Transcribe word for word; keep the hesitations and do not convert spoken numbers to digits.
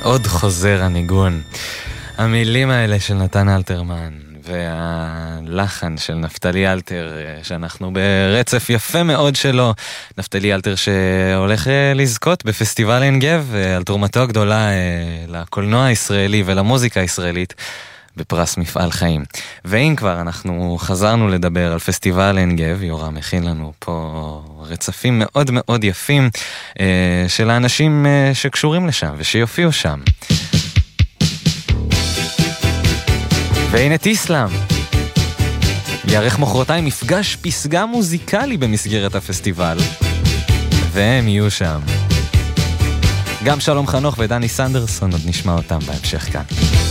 עוד חוזר הניגון. המילים האלה של נתן אלתרמן והלחן של נפתלי אלתר, שאנחנו ברצף יפה מאוד שלו. נפתלי אלתר שהולך לזכות בפסטיבל עין גב על תרומתו הגדולה לקולנוע הישראלי ולמוזיקה הישראלית בפרס מפעל חיים. ואם כבר אנחנו חזרנו לדבר על פסטיבל עין גב, יורם מכין לנו פה רצפים מאוד מאוד יפים של האנשים שקשורים לשם ושיופיעו שם. והנה תיסלם, יערך מחרתיים מפגש פסגה מוזיקלי במסגרת הפסטיבל, והם יהיו שם. גם שלום חנוך ודני סנדרסון, עוד נשמע אותם בהמשך כאן.